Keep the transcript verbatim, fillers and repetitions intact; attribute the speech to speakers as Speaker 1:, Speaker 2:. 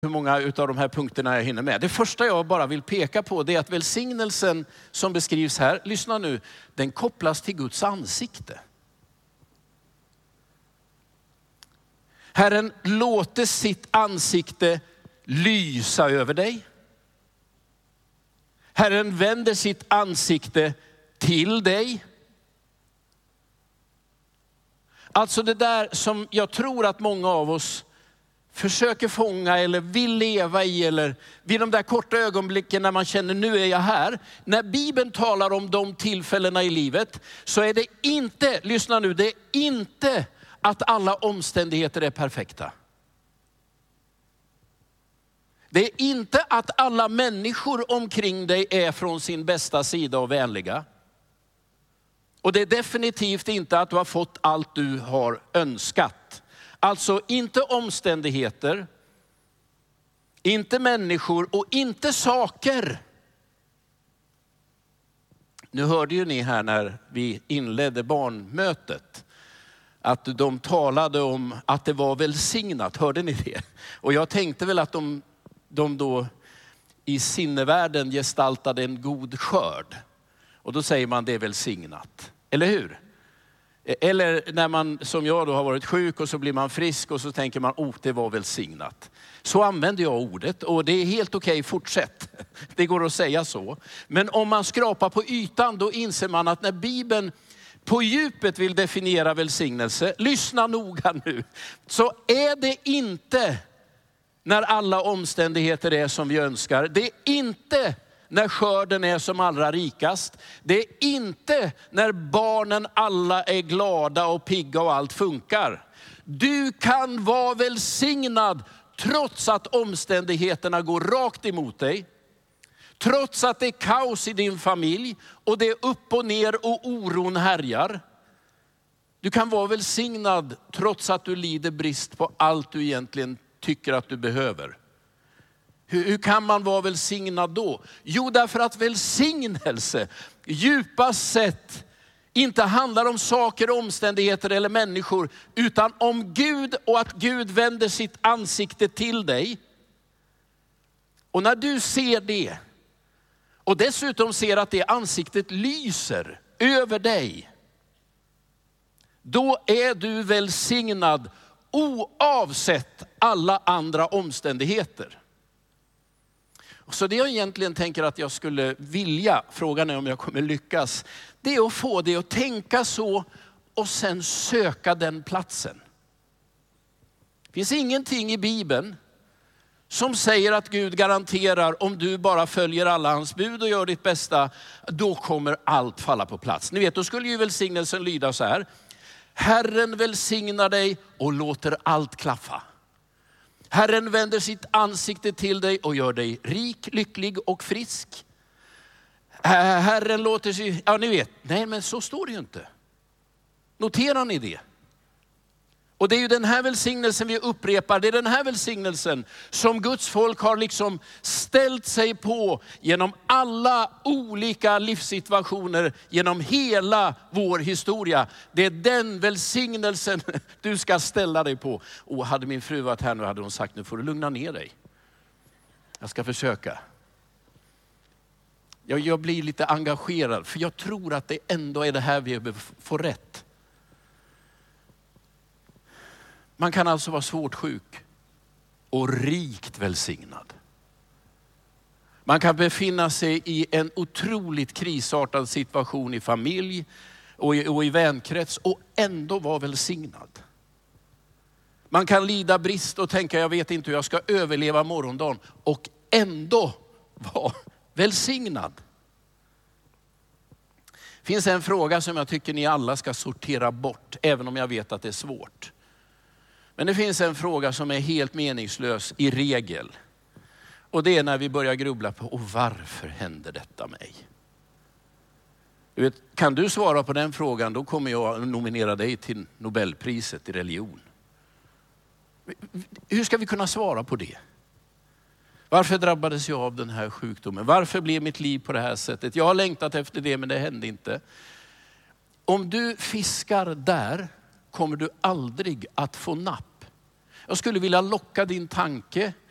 Speaker 1: hur många av de här punkterna jag hinner med. Det första jag bara vill peka på det är att välsignelsen som beskrivs här, lyssna nu, den kopplas till Guds ansikte. Herren låter sitt ansikte lysa över dig. Herren vänder sitt ansikte till dig. Alltså det där som jag tror att många av oss försöker fånga eller vill leva i, eller vid de där korta ögonblicken när man känner nu är jag här. När Bibeln talar om de tillfällena i livet så är det inte, lyssna nu, det är inte att alla omständigheter är perfekta. Det är inte att alla människor omkring dig är från sin bästa sida och vänliga. Och det är definitivt inte att du har fått allt du har önskat. Alltså inte omständigheter, inte människor och inte saker. Nu hörde ju ni här när vi inledde barnmötet att de talade om att det var välsignat. Hörde ni det? Och jag tänkte väl att de, de då i sinnevärlden gestaltade en god skörd. Och då säger man det är välsignat. Eller hur? Eller när man som jag då har varit sjuk och så blir man frisk och så tänker man, oh det var välsignat. Så använder jag ordet och det är helt okej, fortsätt. Det går att säga så. Men om man skrapar på ytan då inser man att när Bibeln på djupet vill definiera välsignelse, lyssna noga nu, så är det inte när alla omständigheter är som vi önskar. Det är inte när skörden är som allra rikast. Det är inte när barnen alla är glada och pigga och allt funkar. Du kan vara välsignad trots att omständigheterna går rakt emot dig. Trots att det är kaos i din familj och det är upp och ner och oron härjar. Du kan vara välsignad trots att du lider brist på allt du egentligen tycker att du behöver. Hur, hur kan man vara välsignad då? Jo, därför att välsignelse djupast sett inte handlar om saker, omständigheter eller människor, utan om Gud och att Gud vänder sitt ansikte till dig. Och när du ser det och dessutom ser att det ansiktet lyser över dig, då är du välsignad oavsett alla andra omständigheter. Så det jag egentligen tänker att jag skulle vilja, frågan är om jag kommer lyckas, det är att få det att tänka så och sen söka den platsen. Det finns ingenting i Bibeln som säger att Gud garanterar om du bara följer alla hans bud och gör ditt bästa, då kommer allt falla på plats. Ni vet, då skulle ju välsignelsen lyda så här: Herren välsignar dig och låter allt klaffa. Herren vänder sitt ansikte till dig och gör dig rik, lycklig och frisk. Herren låter sig, ja ni vet, nej men så står det ju inte. Noterar ni det? Och det är ju den här välsignelsen vi upprepar. Det är den här välsignelsen som Guds folk har liksom ställt sig på genom alla olika livssituationer, genom hela vår historia. Det är den välsignelsen du ska ställa dig på. Och hade min fru varit här nu hade hon sagt, nu får du lugna ner dig. Jag ska försöka. Jag, jag blir lite engagerad för jag tror att det ändå är det här vi får rätt. Man kan alltså vara svårt sjuk och rikt välsignad. Man kan befinna sig i en otroligt krisartad situation i familj och i, och i vänkrets och ändå vara välsignad. Man kan lida brist och tänka, jag vet inte hur jag ska överleva morgondagen, och ändå vara välsignad. Det finns en fråga som jag tycker ni alla ska sortera bort, även om jag vet att det är svårt. Men det finns en fråga som är helt meningslös i regel. Och det är när vi börjar grubbla på, och varför händer detta mig? Du vet, kan du svara på den frågan, då kommer jag nominera dig till Nobelpriset i religion. Hur ska vi kunna svara på det? Varför drabbades jag av den här sjukdomen? Varför blev mitt liv på det här sättet? Jag har längtat efter det men det hände inte. Om du fiskar där kommer du aldrig att få napp. Jag skulle vilja locka din tanke